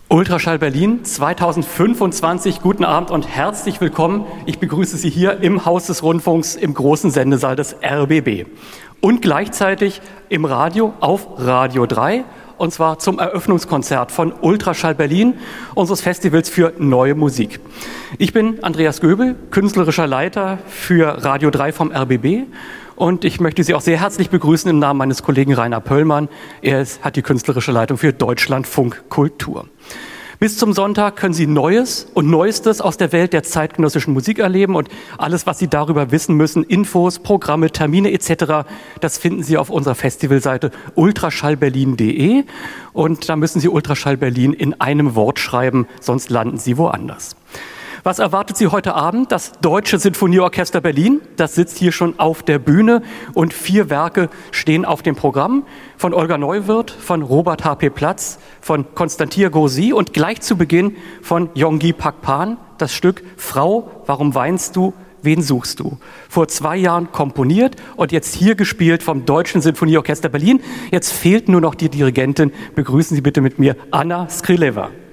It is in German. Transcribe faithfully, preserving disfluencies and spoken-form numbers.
Ultraschall Berlin zweitausendfünfundzwanzig, guten Abend und herzlich willkommen. Ich begrüße Sie hier im Haus des Rundfunks im großen Sendesaal des R B B und gleichzeitig im Radio auf Radio drei, und zwar zum Eröffnungskonzert von Ultraschall Berlin, unseres Festivals für neue Musik. Ich bin Andreas Göbel, künstlerischer Leiter für Radio drei vom R B B. Und ich möchte Sie auch sehr herzlich begrüßen im Namen meines Kollegen Rainer Pöllmann. Er ist, hat die künstlerische Leitung für Deutschlandfunk Kultur. Bis zum Sonntag können Sie Neues und Neuestes aus der Welt der zeitgenössischen Musik erleben und alles, was Sie darüber wissen müssen, Infos, Programme, Termine et cetera, das finden Sie auf unserer Festivalseite ultraschallberlin punkt de und da müssen Sie Ultraschall Berlin in einem Wort schreiben, sonst landen Sie woanders. Was erwartet Sie heute Abend? Das Deutsche Sinfonieorchester Berlin, das sitzt hier schon auf der Bühne und vier Werke stehen auf dem Programm. Von Olga Neuwirth, von Robert H P Platz, von Constantin Gauzy und gleich zu Beginn von Yonggi Pakpan, das Stück Frau, warum weinst du, wen suchst du? Vor zwei Jahren komponiert und jetzt hier gespielt vom Deutschen Sinfonieorchester Berlin. Jetzt fehlt nur noch die Dirigentin. Begrüßen Sie bitte mit mir Anna Skrileva.